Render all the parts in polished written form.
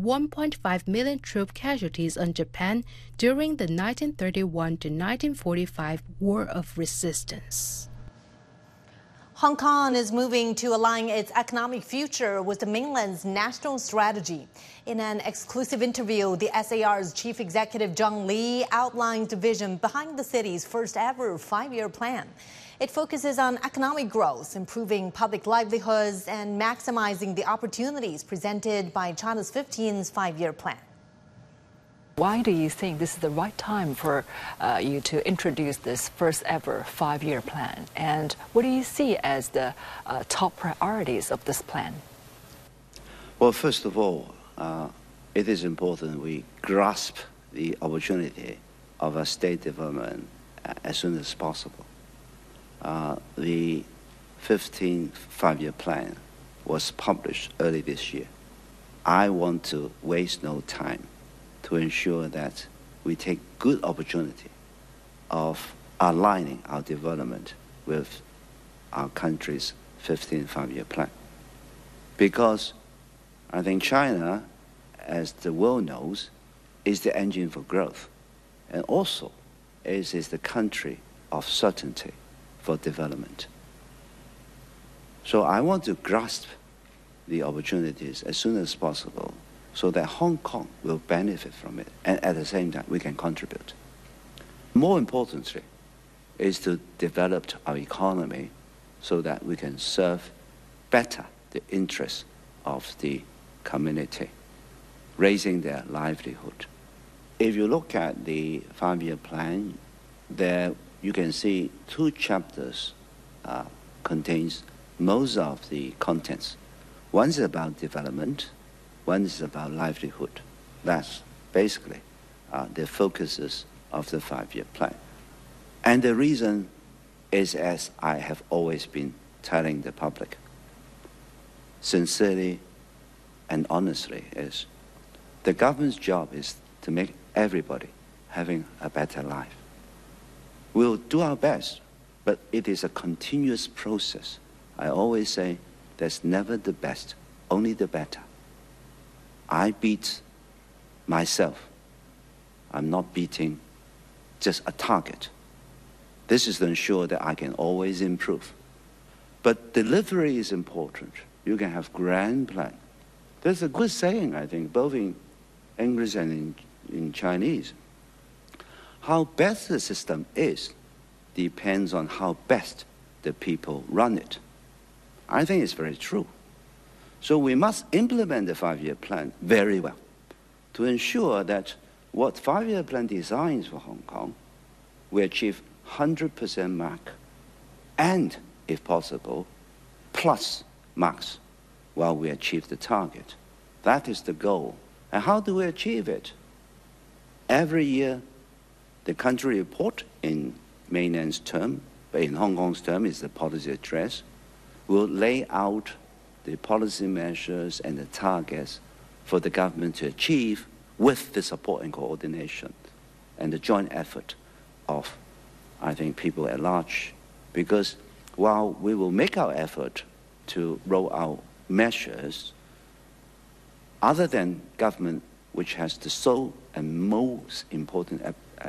1.5 million troop casualties on Japan during the 1931 to 1945 War of Resistance. Hong Kong is moving to align its economic future with the mainland's national strategy. In an exclusive interview, the SAR's Chief Executive Zhang Li outlined the vision behind the city's first ever 5-year plan. It focuses on economic growth, improving public livelihoods, and maximizing the opportunities presented by China's 15th 5-year plan. Why do you think this is the right time for you to introduce this first ever 5-year plan? And what do you see as the top priorities of this plan? Well, first of all, it is important we grasp the opportunity of a state development as soon as possible. The 15th 5-year plan was published early this year. I want to waste no time to ensure that we take good opportunity of aligning our development with our country's 15th 5-year plan. Because I think China, as the world knows, is the engine for growth, and also is the country of certainty for development. So I want to grasp the opportunities as soon as possible so that Hong Kong will benefit from it, and at the same time we can contribute. More importantly is to develop our economy so that we can serve better the interests of the community, raising their livelihood. If you look at the 5-year plan, there you can see 2 chapters contains most of the contents. One is about development, one is about livelihood. That's basically the focuses of the 5-year plan. And the reason is, as I have always been telling the public, sincerely and honestly, is the government's job is to make everybody having a better life. We'll do our best, but it is a continuous process. I always say there's never the best, only the better. I beat myself. I'm not beating just a target. This is to ensure that I can always improve. But delivery is important. You can have grand plan. There's a good saying, I think, both in English and in Chinese. How best the system is depends on how best the people run it. I think it's very true. So we must implement the 5-year plan very well to ensure that what 5-year plan designs for Hong Kong, we achieve 100% mark and, if possible, plus marks while we achieve the target. That is the goal. And how do we achieve it? Every year, the country report in mainland's term, but in Hong Kong's term is the policy address, will lay out the policy measures and the targets for the government to achieve with the support and coordination and the joint effort of, I think, people at large. Because while we will make our effort to roll out measures, other than government, which has the sole and most important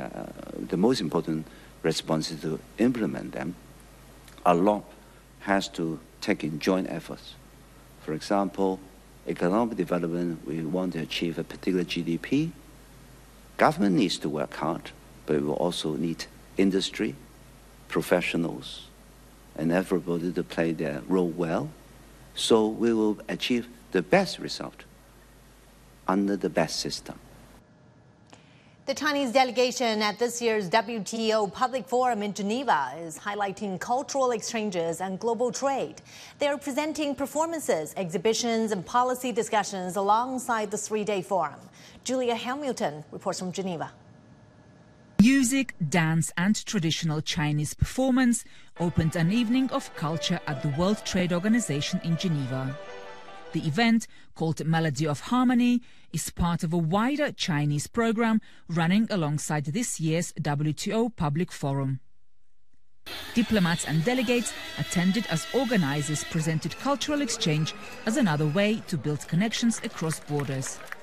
responsibility to implement them, a lot has to take in joint efforts. For example, economic development, we want to achieve a particular GDP. Government needs to work hard, but we will also need industry, professionals, and everybody to play their role well. So we will achieve the best result under the best system. The Chinese delegation at this year's WTO Public Forum in Geneva is highlighting cultural exchanges and global trade. They are presenting performances, exhibitions, and policy discussions alongside the 3-day forum. Julia Hamilton reports from Geneva. Music, dance, and traditional Chinese performance opened an evening of culture at the World Trade Organization in Geneva. The event, called Melody of Harmony, is part of a wider Chinese program running alongside this year's WTO Public Forum. Diplomats and delegates attended as organizers presented cultural exchange as another way to build connections across borders.